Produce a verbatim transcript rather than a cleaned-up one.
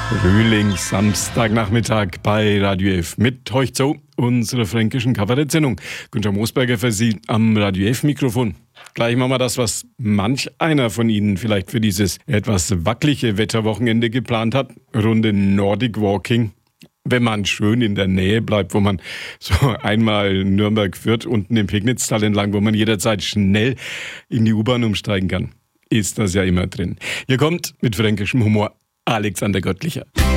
Frühlings Samstagnachmittag bei Radio F mit euch zu unserer fränkischen Kabarettsendung. Günther Moosberger für Sie am Radio F-Mikrofon. Gleich machen wir das, was manch einer von Ihnen vielleicht für dieses etwas wackelige Wetterwochenende geplant hat. Runde Nordic Walking. Wenn man schön in der Nähe bleibt, wo man so einmal Nürnberg führt, unten im Pegnitztal entlang, wo man jederzeit schnell in die U-Bahn umsteigen kann, ist das ja immer drin. Hier kommt mit fränkischem Humor Alexander Göttlicher.